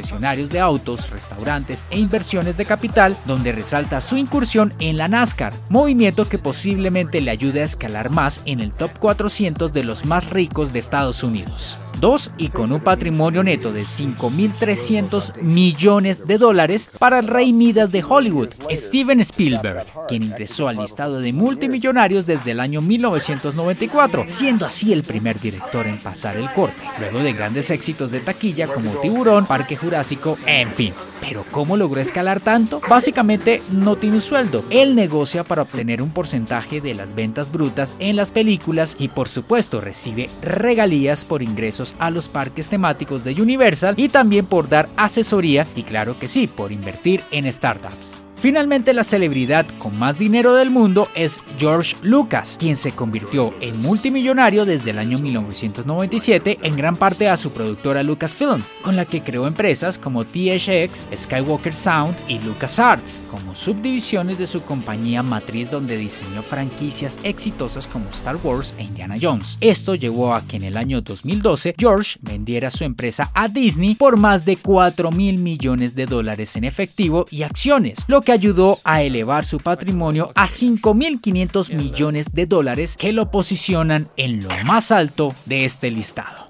concesionarios de autos, restaurantes e inversiones de capital, donde resalta su incursión en la NASCAR, movimiento que posiblemente le ayude a escalar más en el top 400 de los más ricos de Estados Unidos. 2. Y con un patrimonio neto de $5.300 millones para el rey Midas de Hollywood, Steven Spielberg, quien ingresó al listado de multimillonarios desde el año 1994, siendo así el primer director en pasar el corte, luego de grandes éxitos de taquilla como Tiburón, Parque Jurásico, en fin. ¿Pero cómo logró escalar tanto? Básicamente no tiene un sueldo. Él negocia para obtener un porcentaje de las ventas brutas en las películas y por supuesto recibe regalías por ingresos a los parques temáticos de Universal y también por dar asesoría y claro que sí, por invertir en startups. Finalmente, la celebridad con más dinero del mundo es George Lucas, quien se convirtió en multimillonario desde el año 1997 en gran parte a su productora Lucasfilm, con la que creó empresas como THX, Skywalker Sound y LucasArts, como subdivisiones de su compañía matriz donde diseñó franquicias exitosas como Star Wars e Indiana Jones. Esto llevó a que en el año 2012 George vendiera su empresa a Disney por más de $4.000 millones en efectivo y acciones, lo que ayudó a elevar su patrimonio a $5.500 millones que lo posicionan en lo más alto de este listado.